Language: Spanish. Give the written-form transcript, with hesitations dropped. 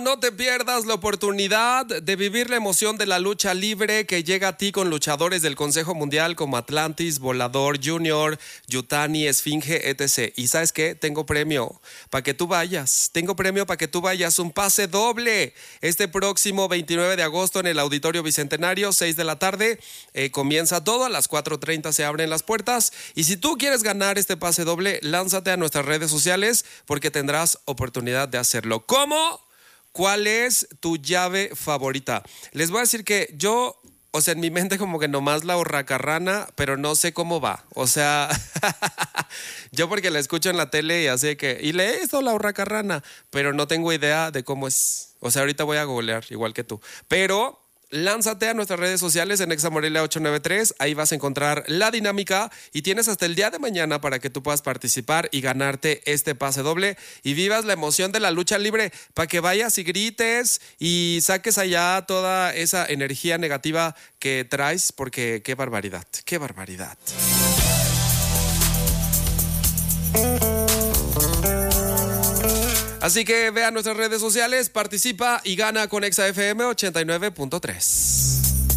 no te pierdas la oportunidad de vivir la emoción de la lucha libre que llega a ti con luchadores del Consejo Mundial como Atlantis, Volador, Junior, Yutani, Esfinge, etc. Y ¿sabes qué? Tengo premio para que tú vayas. Un pase doble. Este próximo 29 de agosto en el Auditorio Bicentenario, 6 de la tarde. Comienza todo, a las 4:30 se abren las puertas. Y si tú quieres ganar este pase doble, lánzate a nuestras redes sociales porque tendrás oportunidad de hacerlo. ¿Cómo? ¿Cuál es tu llave favorita? Les voy a decir que yo, o sea, en mi mente como que nomás la hurracarrana, pero no sé cómo va. O sea, yo porque la escucho en la tele y así que, y le he visto la hurracarrana, pero no tengo idea de cómo es. O sea, ahorita voy a googlear igual que tú. Pero lánzate a nuestras redes sociales en Exa Morelia 893, ahí vas a encontrar la dinámica y tienes hasta el día de mañana para que tú puedas participar y ganarte este pase doble y vivas la emoción de la lucha libre para que vayas y grites y saques allá toda esa energía negativa que traes, porque qué barbaridad. Así que ve a nuestras redes sociales, participa y gana con Exa FM 89.3.